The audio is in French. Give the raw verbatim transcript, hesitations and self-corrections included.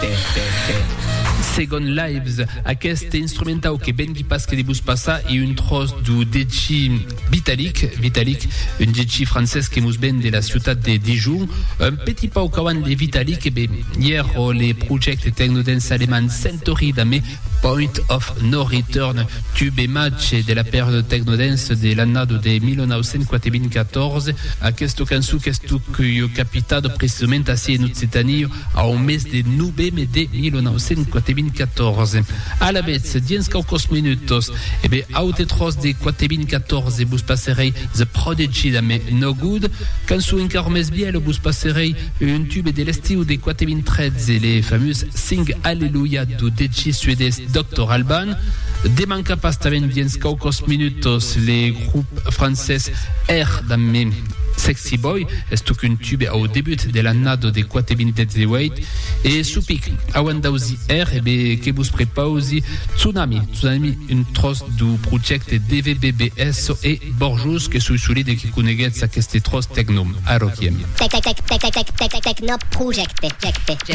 Second Lives, aquest instrumental que ben qui passe que de bus passa et une trosse du D J Vitalik, Vitalik, un D J français qui nous vient de la ciutat de Dijon, un petit pas au cawan de Vitalik, et bien, hier, les projets technodance allemands Centauri d'Amé, Point of No Return, tube et match de la période technodance de l'année de dix-neuf quarante-quatorze, aquesta cançó que est que capitado precisament així en cette année au mes de novembre de dix-neuf quarante-quatorze. A la vez, dins caucos minutos, e bé, aute tros de quarante-quatorze, bus passerei The Prodigy d'Amé No Good, cançó encara més biel, bus passerei un tube de l'estiu de quarante-tretze, les fameuses Sing Alleluia du D J suédès doctor Alban. Demanca pas también dins caucos minutos les groupes français R d'Amé Sexy Boy, est un tube au début de l'année de quarante-dix-huit et Supik, Awandausi R, et bien, que vous préparez Tsunami, Tsunami, une trosse du projet D V B B S et Borjus, que sont solides et qui connaissent cette trosse techno, à Rokiem. Techno project.